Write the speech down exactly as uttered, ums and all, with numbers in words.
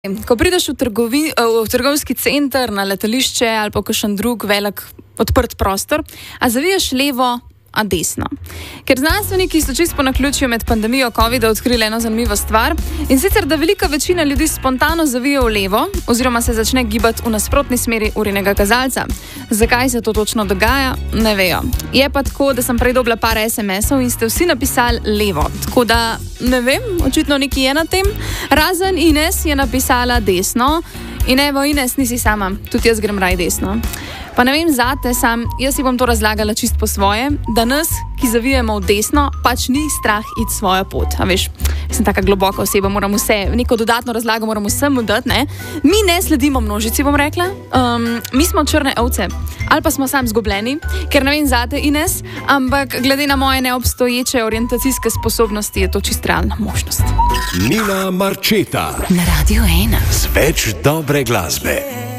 Ko prideš v, trgovi, v trgovski center, na letališče ali pa kakšen drug velik odprt prostor, a zaviješ levo, a desno. Ker znanstveniki so čisto po naključju med pandemijo covida odkrili eno zanimivo stvar, in sicer, da velika večina ljudi spontano zavije v levo oziroma se začne gibati v nasprotni smeri urinega kazalca. Zakaj se to točno dogaja, ne vejo. Je pa tako, da sem prej dobila par es em esov in ste vsi napisali levo. Tako da, ne vem, očitno nekaj je na tem. Razen Ines je napisala desno. In evo, Ines, nisi sama, tudi jaz grem raj desno. Pa ne vem zate, sam, jaz si bom to razlagala čist po svoje, da nas, ki zavijemo v desno, pač ni strah iti svojo pot. A veš, sem taka globoka oseba, moram vse, neko dodatno razlago moram vsem dati, ne? Mi ne sledimo množici, bom rekla. Um, mi smo črne ovce. Ali pa smo sam zgubljeni, ker ne vem zate, Ines, ampak glede na moje neobstoječe orientacijske sposobnosti je to čist realna možnost. Nina Marčeta na Radio ena. Z več dobre glasbe.